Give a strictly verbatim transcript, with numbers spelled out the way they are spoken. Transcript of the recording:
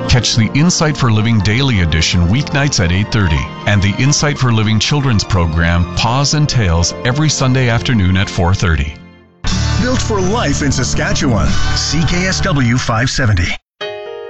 Catch the Insight for Living Daily Edition weeknights at eight thirty and the Insight for Living children's program Paws and Tales every Sunday afternoon at four thirty. Built for life in Saskatchewan. C K S W five seventy.